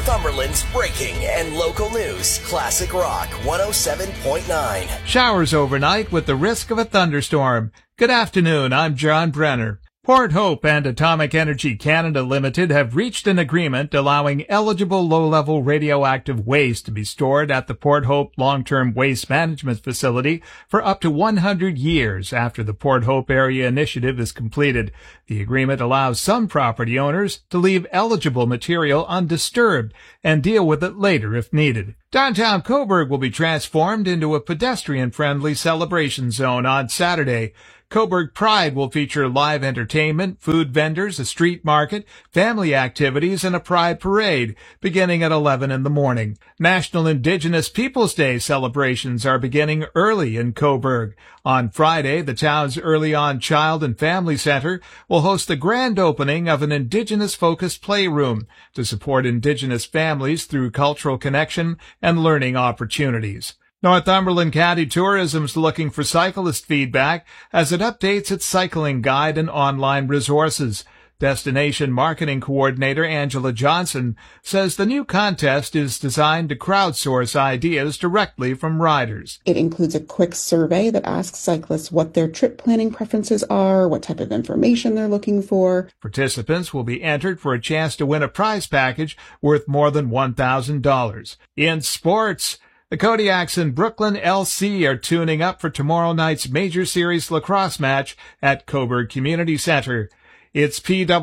Northumberland's breaking and local news. Classic Rock 107.9. Showers overnight with the risk of a thunderstorm. Good afternoon, I'm John Brenner. Port Hope and Atomic Energy Canada Limited have reached an agreement allowing eligible low-level radioactive waste to be stored at the Port Hope Long-Term Waste Management Facility for up to 100 years after the Port Hope Area Initiative is completed. The agreement allows some property owners to leave eligible material undisturbed and deal with it later if needed. Downtown Cobourg will be transformed into a pedestrian-friendly celebration zone on Saturday. Cobourg Pride will feature live entertainment, food vendors, a street market, family activities, and a pride parade, beginning at 11 in the morning. National Indigenous Peoples Day celebrations are beginning early in Cobourg. On Friday, the town's Early On Child and Family Center will host the grand opening of an Indigenous-focused playroom to support Indigenous families through cultural connection and learning opportunities. Northumberland County Tourism is looking for cyclist feedback as it updates its cycling guide and online resources. Destination Marketing Coordinator Angela Johnson says the new contest is designed to crowdsource ideas directly from riders. It includes a quick survey that asks cyclists what their trip planning preferences are, what type of information they're looking for. Participants will be entered for a chance to win a prize package worth more than $1,000. In sports, the Kodiaks and Brooklyn LC are tuning up for tomorrow night's Major Series lacrosse match at Cobourg Community Center. It's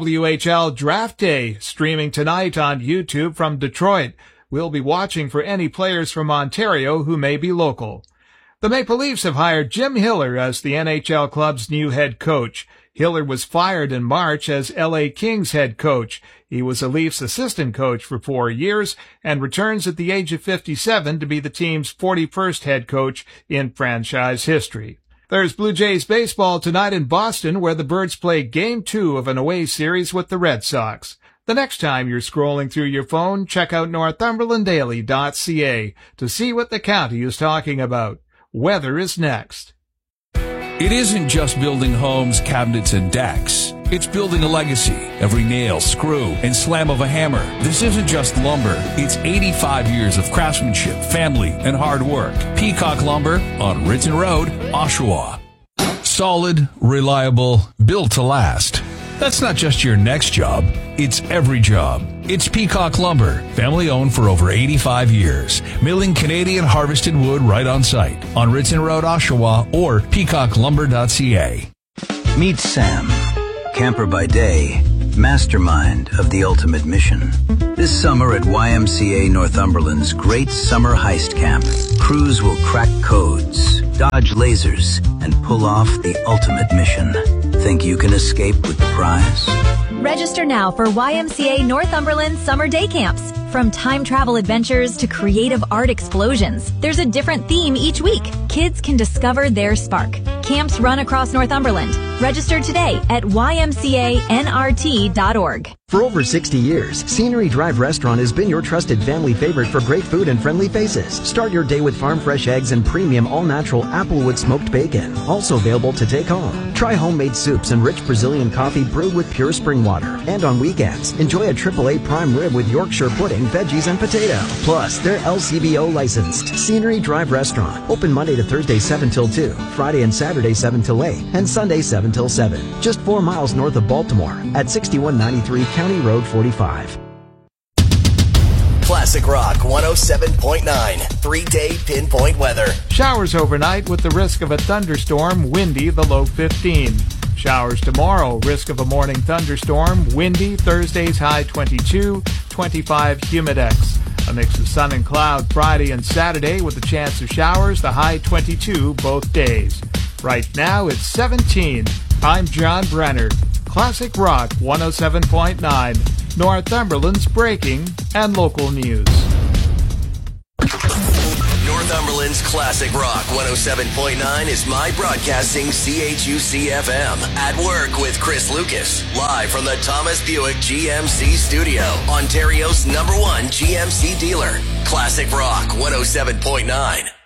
PWHL Draft Day, streaming tonight on YouTube from Detroit. We'll be watching for any players from Ontario who may be local. The Maple Leafs have hired Jim Hiller as the NHL club's new head coach. Hiller was fired in March as LA Kings head coach. He was a Leafs assistant coach for 4 years and returns at the age of 57 to be the team's 41st head coach in franchise history. There's Blue Jays baseball tonight in Boston, where the Birds play Game 2 of an away series with the Red Sox. The next time you're scrolling through your phone, check out northumberlanddaily.ca to see what the county is talking about. Weather is next. It isn't just building homes, cabinets, and decks. It's building a legacy. Every nail, screw, and slam of a hammer. This isn't just lumber. It's 85 years of craftsmanship, family, and hard work. Peacock Lumber on Ritson Road, Oshawa. Solid, reliable, built to last. That's not just your next job. It's every job. It's Peacock Lumber, family owned for over 85 years. Milling Canadian harvested wood right on site on Ritson Road, Oshawa, or peacocklumber.ca. Meet Sam, camper by day, mastermind of the ultimate mission. This summer at YMCA Northumberland's Great Summer Heist Camp, crews will crack codes, dodge lasers, and pull off the ultimate mission. Think you can escape with the prize? Register now for YMCA Northumberland Summer Day Camps. From time travel adventures to creative art explosions, there's a different theme each week. Kids can discover their spark. Camps run across Northumberland. Register today at ymcanrt.org. For over 60 years, Scenery Drive Restaurant has been your trusted family favorite for great food and friendly faces. Start your day with farm fresh eggs and premium all-natural Applewood smoked bacon. Also available to take home. Try homemade soups and rich Brazilian coffee brewed with pure spring water. And on weekends, enjoy a AAA prime rib with Yorkshire pudding, veggies, and potato. Plus, they're LCBO licensed. Scenery Drive Restaurant. Open Monday to Thursday 7 till 2, Friday and Saturday 7 till 8, and Sunday 7 till 7. Just 4 miles north of Baltimore at 6193 County Road 45. Classic Rock 107.9. 3-day pinpoint weather. Showers overnight with the risk of a thunderstorm, windy, the low 15. Showers tomorrow, risk of a morning thunderstorm, windy, Thursday's high 22, 25 humidex. A mix of sun and cloud Friday and Saturday with a chance of showers, the high 22 both days. Right now it's 17. I'm John Brenner. Classic Rock 107.9. Northumberland's breaking and local news. Northumberland's Classic Rock 107.9 is My Broadcasting CHUC-FM. At Work with Chris Lucas. Live from the Thomas Buick GMC studio. Ontario's #1 GMC dealer. Classic Rock 107.9.